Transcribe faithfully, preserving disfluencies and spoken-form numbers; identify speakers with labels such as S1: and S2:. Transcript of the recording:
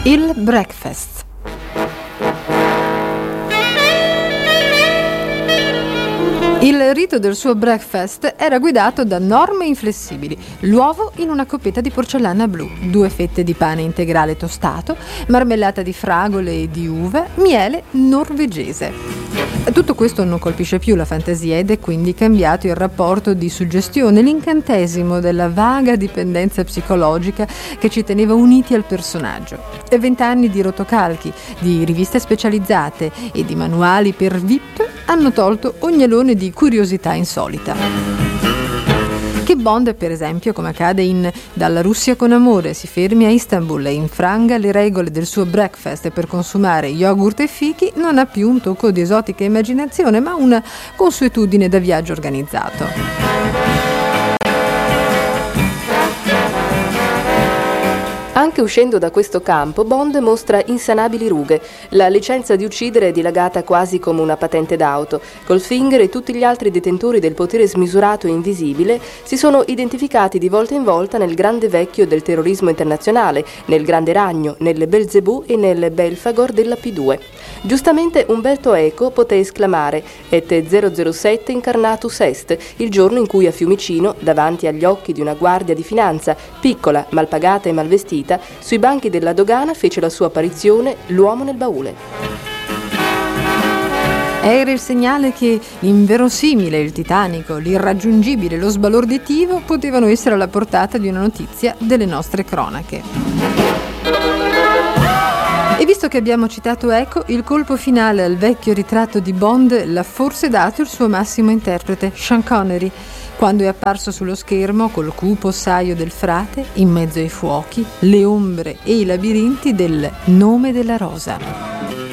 S1: Il breakfast. Il rito del suo breakfast era guidato da norme inflessibili: l'uovo in una coppetta di porcellana blu, due fette di pane integrale tostato, marmellata di fragole e di uva, miele norvegese. Tutto questo non colpisce più la fantasia ed è quindi cambiato il rapporto di suggestione, l'incantesimo della vaga dipendenza psicologica che ci teneva uniti al personaggio. E vent'anni di rotocalchi, di riviste specializzate e di manuali per V I P hanno tolto ogni alone di curiosità insolita. Che Bond, per esempio, come accade in Dalla Russia con amore, si fermi a Istanbul e infranga le regole del suo breakfast per consumare yogurt e fichi, non ha più un tocco di esotica immaginazione, ma una consuetudine da viaggio organizzato.
S2: Anche uscendo da questo campo, Bond mostra insanabili rughe. La licenza di uccidere è dilagata quasi come una patente d'auto. Goldfinger e tutti gli altri detentori del potere smisurato e invisibile si sono identificati di volta in volta nel grande vecchio del terrorismo internazionale, nel grande ragno, nel Belzebù e nel Belfagor della P due. Giustamente Umberto Eco poté esclamare «Et zero zero sette incarnatus est», il giorno in cui a Fiumicino, davanti agli occhi di una guardia di finanza, piccola, mal pagata e mal vestita, sui banchi della dogana fece la sua apparizione l'uomo nel baule.
S1: Era il segnale che l'inverosimile, il titanico, l'irraggiungibile, lo sbalorditivo potevano essere alla portata di una notizia delle nostre cronache. E visto che abbiamo citato Eco, il colpo finale al vecchio ritratto di Bond l'ha forse dato il suo massimo interprete, Sean Connery, quando è apparso sullo schermo col cupo saio del frate, in mezzo ai fuochi, le ombre e i labirinti del Nome della rosa.